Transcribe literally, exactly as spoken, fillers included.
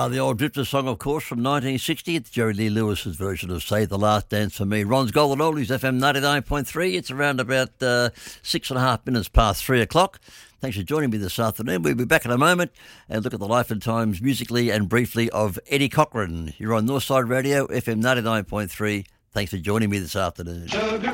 Uh, the old Drifter song, of course, from nineteen sixty. It's Jerry Lee Lewis's version of Save the Last Dance for Me. Ron's Golden Oldies, F M ninety-nine point three. It's around about uh, six and a half minutes past three o'clock. Thanks for joining me this afternoon. We'll be back in a moment and look at the life and times musically and briefly of Eddie Cochran. You're on Northside Radio, F M ninety-nine point three. Thanks for joining me this afternoon. Sugar